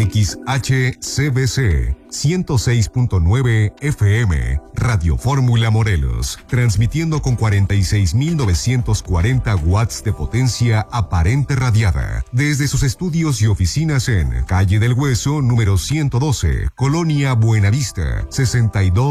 XHCBC 106.9 FM, Radio Fórmula Morelos, transmitiendo con 46.940 watts de potencia aparente radiada, desde sus estudios y oficinas en Calle del Hueso, número 112, Colonia Buenavista, 62